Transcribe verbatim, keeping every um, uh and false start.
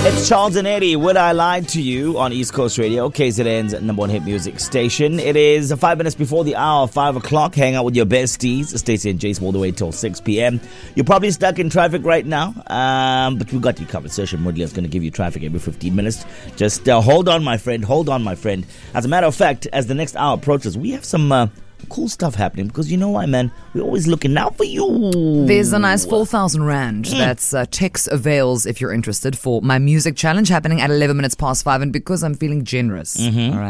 It's Charles and Eddie. Would I Lie to You on East Coast Radio, K Z N's number one hit music station. It is five minutes before the hour, five o'clock. Hang out with your besties, Stacey and Jason, all the way till six p.m. You're probably stuck in traffic right now, um, but we've got you covered. Session Moodley is going to give you traffic every fifteen minutes. Just uh, hold on, my friend. Hold on, my friend. As a matter of fact, as the next hour approaches, we have some uh, cool stuff happening because you know why, man? We're always looking out for you. There's a nice four thousand rand. Mm. That's uh, Tex Avails if you're interested for my music challenge happening at eleven minutes past five. And because I'm feeling generous, mm-hmm. all right.